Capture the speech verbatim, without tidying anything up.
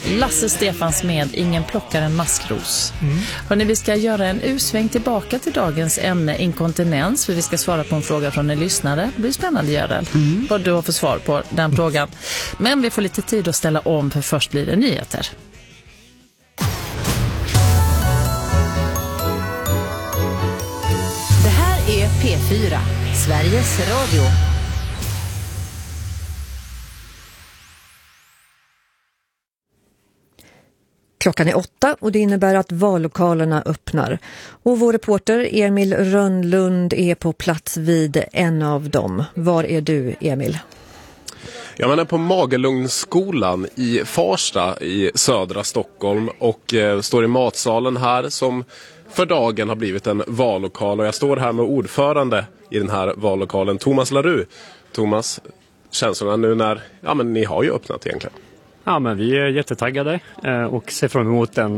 Lasse Stefans med Ingen plockar en maskros. Mm. Hörrni, vi ska göra en usväng tillbaka till dagens ämne inkontinens, för vi ska svara på en fråga från en lyssnare. Det blir spännande, Görel. Mm. Vad du har för svar på den frågan. Men vi får lite tid att ställa om, för först blir det nyheter. Det här är P fyra, Sveriges Radio. Klockan är åtta och det innebär att vallokalerna öppnar. Och vår reporter Emil Rönnlund är på plats vid en av dem. Var är du, Emil? Jag är på Magelungsskolan i Farsta i södra Stockholm och eh, står i matsalen här som för dagen har blivit en vallokal. Och jag står här med ordförande i den här vallokalen, Thomas Laru. Thomas, känslorna nu när, ja men ni har ju öppnat egentligen. Ja, men vi är jättetaggade och ser fram emot den